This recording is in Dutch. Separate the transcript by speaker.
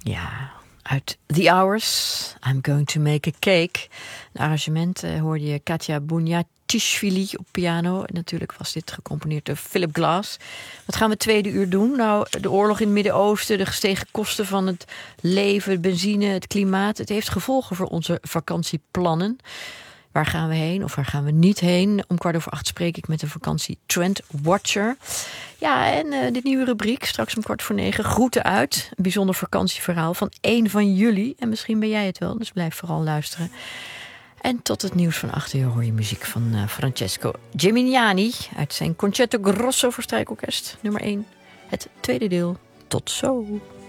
Speaker 1: Ja, uit The Hours, I'm Going to Make a Cake. Een arrangement hoorde je Katja Bouniatishvili op piano. En natuurlijk was dit gecomponeerd door Philip Glass. Wat gaan we het tweede uur doen? Nou, de oorlog in het Midden-Oosten, de gestegen kosten van het leven, de benzine, het klimaat. Het heeft gevolgen voor onze vakantieplannen. Waar gaan we heen of waar gaan we niet heen? Om 7:15 spreek ik met een vakantietrendwatcher. Ja, en dit nieuwe rubriek, straks om 8:45, groeten uit. Een bijzonder vakantieverhaal van één van jullie. En misschien ben jij het wel, dus blijf vooral luisteren. En tot het nieuws van 8 uur hoor je muziek van Francesco Gimignani uit zijn Concerto Grosso voor strijkorkest, nummer 1. Het tweede deel. Tot zo!